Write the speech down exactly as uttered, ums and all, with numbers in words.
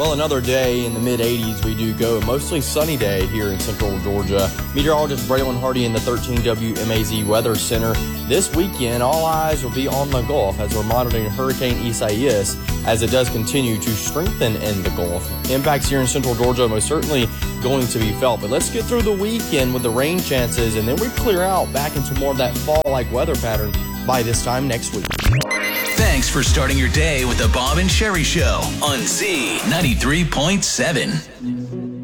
Well, another day in the mid eighties we do go. Mostly sunny day here in central Georgia. Meteorologist Braylon Hardy in the thirteen W M A Z Weather Center. This weekend, all eyes will be on the Gulf as we're monitoring Hurricane Isaias as it does continue to strengthen in the Gulf. Impacts here in central Georgia most certainly going to be felt. But let's get through the weekend with the rain chances, and then we clear out back into more of that fall-like weather pattern by this time next week. Thanks for starting your day with the Bob and Sherry Show on Z ninety-three point seven.